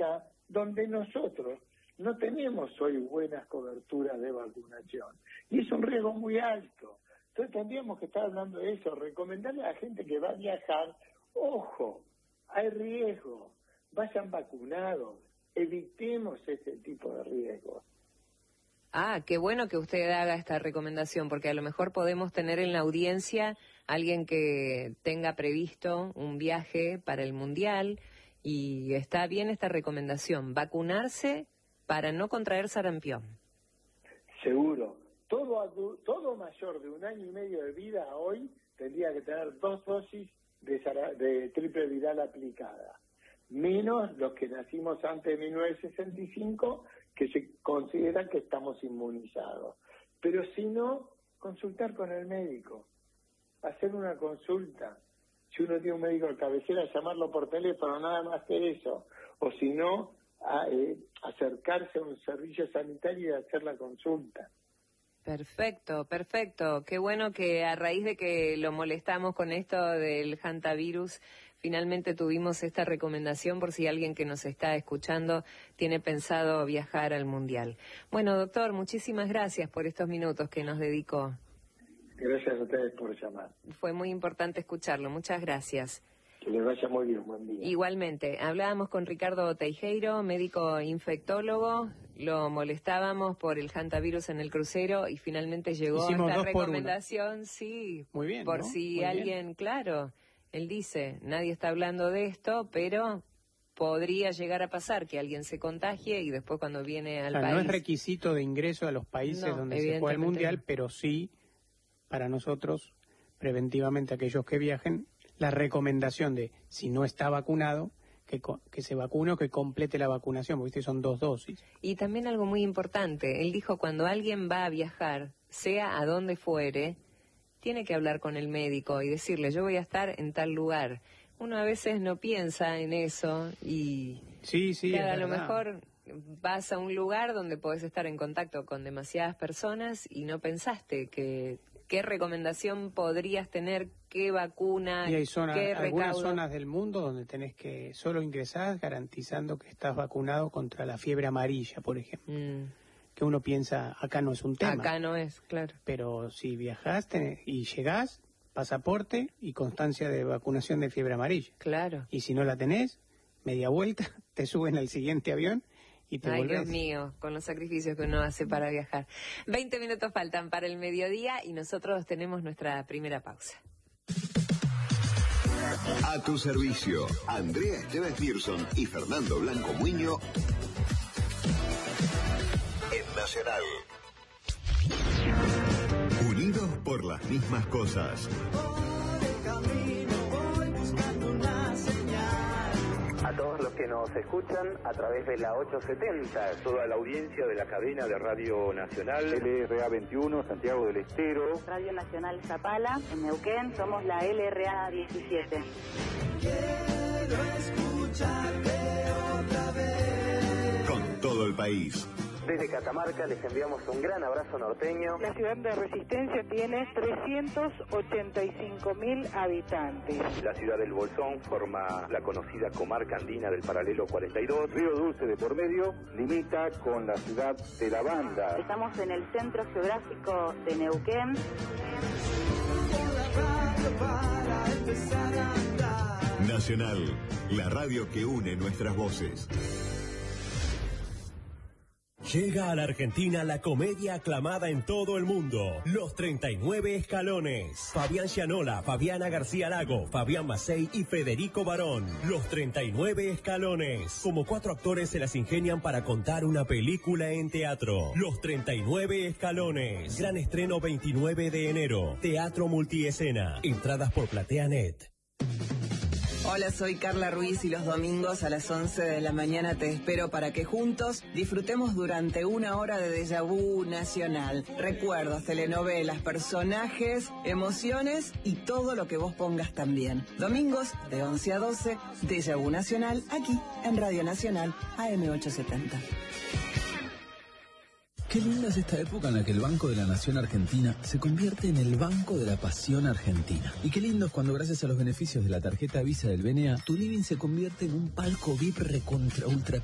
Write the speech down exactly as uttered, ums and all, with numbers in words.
África, donde nosotros no tenemos hoy buenas coberturas de vacunación. Y es un riesgo muy alto. Entonces tendríamos que estar hablando de eso, recomendarle a la gente que va a viajar, ojo, hay riesgo, vayan vacunados, evitemos ese tipo de riesgos. Ah, qué bueno que usted haga esta recomendación, porque a lo mejor podemos tener en la audiencia alguien que tenga previsto un viaje para el Mundial y está bien esta recomendación, vacunarse para no contraer sarampión. Seguro. Todo, todo mayor de un año y medio de vida hoy tendría que tener dos dosis de, de triple viral aplicada, menos los que nacimos antes de mil novecientos sesenta y cinco, que se consideran que estamos inmunizados. Pero si no, consultar con el médico, hacer una consulta. Si uno tiene un médico de cabecera, llamarlo por teléfono, nada más que eso. O si no, a, eh, acercarse a un servicio sanitario y hacer la consulta. Perfecto, perfecto. Qué bueno que a raíz de que lo molestamos con esto del hantavirus, finalmente tuvimos esta recomendación por si alguien que nos está escuchando tiene pensado viajar al Mundial. Bueno, doctor, muchísimas gracias por estos minutos que nos dedicó. Gracias a ustedes por llamar. Fue muy importante escucharlo. Muchas gracias. Que les vaya muy bien, buen día. Igualmente, hablábamos con Ricardo Teijeiro, médico infectólogo, lo molestábamos por el hantavirus en el crucero y finalmente llegó Hicimos esta dos por recomendación, uno. Sí, muy bien, por ¿no? si muy alguien, bien. Claro, él dice, nadie está hablando de esto, pero podría llegar a pasar que alguien se contagie y después cuando viene al o sea, país... No es requisito de ingreso a los países no, donde se juega el Mundial, no. pero sí, para nosotros, preventivamente aquellos que viajen, la recomendación de, si no está vacunado, que, que se vacune o que complete la vacunación, porque son dos dosis. Y también algo muy importante, él dijo, cuando alguien va a viajar, sea a donde fuere, tiene que hablar con el médico y decirle, yo voy a estar en tal lugar. Uno a veces no piensa en eso y sí, sí, claro, a lo verdad. mejor vas a un lugar donde podés estar en contacto con demasiadas personas y no pensaste que qué recomendación podrías tener, qué vacuna, y hay zonas, qué algunas recaudo. zonas del mundo donde tenés que solo ingresar garantizando que estás vacunado contra la fiebre amarilla, por ejemplo. Mm. Que uno piensa, acá no es un tema. Acá no es, claro. Pero si viajás tenés, y llegás, pasaporte y constancia de vacunación de fiebre amarilla. Claro. Y si no la tenés, media vuelta, te suben al siguiente avión y te Ay, volvés. Dios mío, con los sacrificios que uno hace para viajar. Veinte minutos faltan para el mediodía y nosotros tenemos nuestra primera pausa. A tu servicio, Andrea Esteves Pearson y Fernando Blanco Muño en Nacional. Unidos por las mismas cosas. A todos los que nos escuchan a través de la ochocientos setenta, toda la audiencia de la cadena de Radio Nacional, L R A veintiuno, Santiago del Estero, Radio Nacional Zapala, en Neuquén, somos la L R A diecisiete. Quiero escucharte otra vez. Con todo el país. Desde Catamarca les enviamos un gran abrazo norteño. La ciudad de Resistencia tiene trescientos ochenta y cinco mil habitantes. La ciudad del Bolsón forma la conocida comarca andina del paralelo cuarenta y dos. Río Dulce de por medio limita con la ciudad de La Banda. Estamos en el centro geográfico de Neuquén. Nacional, la radio que une nuestras voces. Llega a la Argentina la comedia aclamada en todo el mundo, Los treinta y nueve Escalones. Fabián Gianola, Fabiana García Lago, Fabián Macei y Federico Barón. Los treinta y nueve Escalones. Como cuatro actores se las ingenian para contar una película en teatro. Los treinta y nueve Escalones. Gran estreno veintinueve de enero. Teatro Multiescena. Entradas por PlateaNet. Hola, soy Carla Ruiz y los domingos a las once de la mañana te espero para que juntos disfrutemos durante una hora de déjà vu nacional. Recuerdos, telenovelas, personajes, emociones y todo lo que vos pongas también. Domingos de once a doce, déjà vu nacional, aquí en Radio Nacional A M ochocientos setenta. Qué linda es esta época en la que el Banco de la Nación Argentina se convierte en el Banco de la Pasión Argentina. Y qué lindo es cuando gracias a los beneficios de la tarjeta Visa del B N A, tu living se convierte en un palco V I P recontra ultra